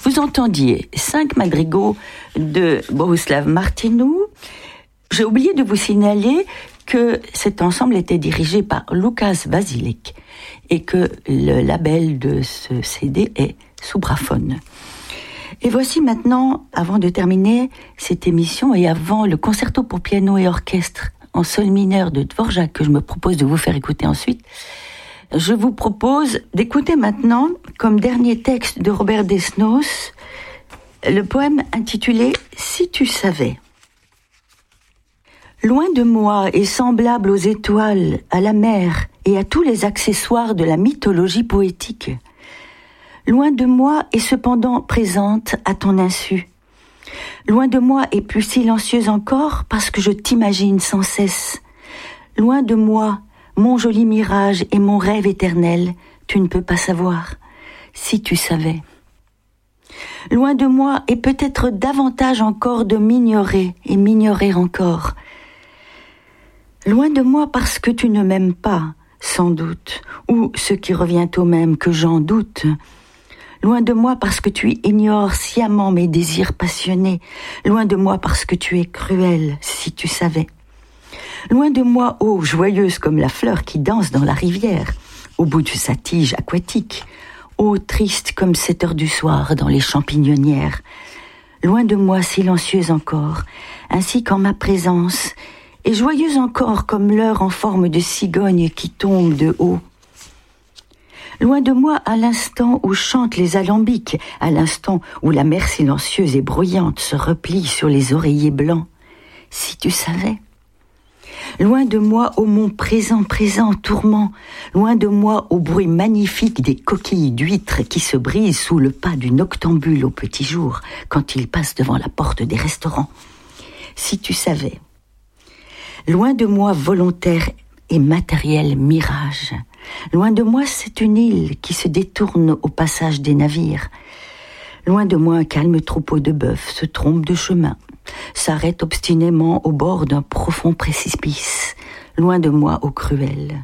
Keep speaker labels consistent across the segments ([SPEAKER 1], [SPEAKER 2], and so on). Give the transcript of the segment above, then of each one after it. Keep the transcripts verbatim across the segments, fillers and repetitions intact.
[SPEAKER 1] vous entendiez cinq madrigaux de Bohuslav Martinu. J'ai oublié de vous signaler que cet ensemble était dirigé par Lukas Vasilek et que le label de ce C D est Supraphone. Et voici maintenant, avant de terminer cette émission et avant le concerto pour piano et orchestre en sol mineur de Dvorak que je me propose de vous faire écouter ensuite, je vous propose d'écouter maintenant, comme dernier texte de Robert Desnos, le poème intitulé « Si tu savais ». Loin de moi et semblable aux étoiles, à la mer et à tous les accessoires de la mythologie poétique. Loin de moi et cependant présente à ton insu. Loin de moi et plus silencieuse encore parce que je t'imagine sans cesse. Loin de moi, mon joli mirage et mon rêve éternel, tu ne peux pas savoir, si tu savais. Loin de moi et peut-être davantage encore de m'ignorer et m'ignorer encore. Loin de moi parce que tu ne m'aimes pas, sans doute, ou ce qui revient au même que j'en doute. Loin de moi parce que tu ignores sciemment mes désirs passionnés. Loin de moi parce que tu es cruel, si tu savais. Loin de moi, ô joyeuse comme la fleur qui danse dans la rivière, au bout de sa tige aquatique. Ô triste comme cette heure du soir dans les champignonnières. Loin de moi, silencieuse encore, ainsi qu'en ma présence, et joyeuse encore comme l'heure en forme de cigogne qui tombe de haut. Loin de moi à l'instant où chantent les alambics, à l'instant où la mer silencieuse et bruyante se replie sur les oreillers blancs. Si tu savais. Loin de moi au mont présent, présent, tourment. Loin de moi au bruit magnifique des coquilles d'huîtres qui se brisent sous le pas du noctambule au petit jour, quand il passe devant la porte des restaurants. Si tu savais. Loin de moi volontaire et matériel mirage. Loin de moi c'est une île qui se détourne au passage des navires. Loin de moi un calme troupeau de bœufs se trompe de chemin, s'arrête obstinément au bord d'un profond précipice. Loin de moi au cruel.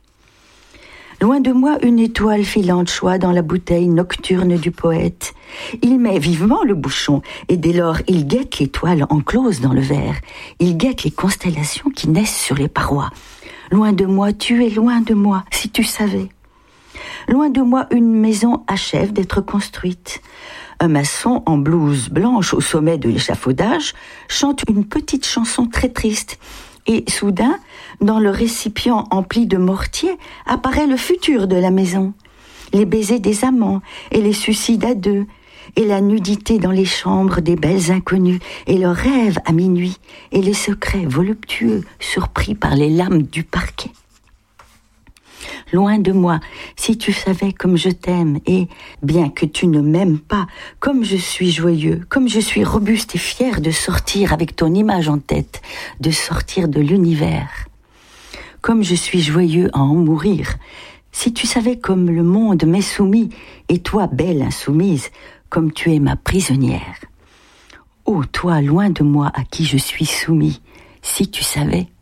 [SPEAKER 1] Loin de moi une étoile filante choix dans la bouteille nocturne du poète. Il met vivement le bouchon, et dès lors il guette l'étoile enclose dans le verre. Il guette les constellations qui naissent sur les parois. Loin de moi, tu es loin de moi, si tu savais. Loin de moi une maison achève d'être construite. Un maçon en blouse blanche au sommet de l'échafaudage chante une petite chanson très triste. Et soudain, dans le récipient empli de mortier, apparaît le futur de la maison. Les baisers des amants et les suicides à deux, et la nudité dans les chambres des belles inconnues, et le rêve à minuit, et les secrets voluptueux surpris par les lames du parquet. Loin de moi, si tu savais comme je t'aime, et, bien que tu ne m'aimes pas, comme je suis joyeux, comme je suis robuste et fier de sortir avec ton image en tête, de sortir de l'univers. Comme je suis joyeux à en mourir, si tu savais comme le monde m'est soumis, et toi, belle insoumise, comme tu es ma prisonnière. Ô toi, loin de moi à qui je suis soumis, si tu savais.